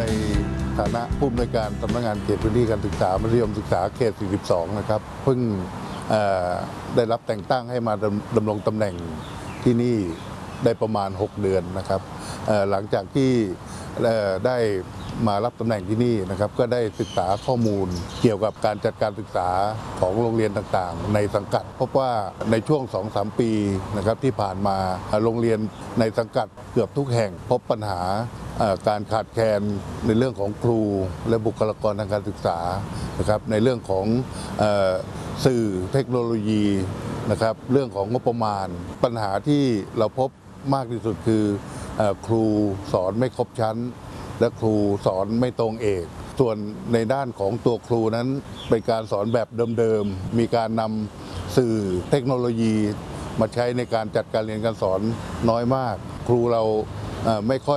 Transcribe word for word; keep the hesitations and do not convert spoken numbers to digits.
ฐานะผู้อำนวยการสำนักงานเขตพื้นที่การศึกษามัธยมศึกษาเขต สี่สิบสอง นะครับเพิ่งได้รับแต่งตั้งให้มาดำรงตำแหน่งที่นี่ได้ประมาณหกเดือนนะครับหลังจากที่ได้มารับตำแหน่งที่นี่นะครับก็ได้ศึกษาข้อมูลเกี่ยวกับการจัดการศึกษาของโรงเรียนต่างๆในสังกัดพบว่าในช่วง สองถึงสาม ปีนะครับที่ผ่านมาโรงเรียนในสังกัดเกือบทุกแห่งพบปัญหาการขาดแคลนในเรื่องของครูและบุคลากรทางการศึกษานะครับในเรื่องของสื่อเทคโนโลยีนะครับเรื่องของงบประมาณปัญหาที่เราพบมากที่สุดคือครูสอนไม่ครบชั้นและครูสอนไม่ตรงเอกส่วนในด้านของตัวครูนั้นเป็นการสอนแบบเดิมๆมีการนำสื่อเทคโนโลยีมาใช้ในการจัดการเรียนการสอนน้อยมากครูเราไม่ค่อย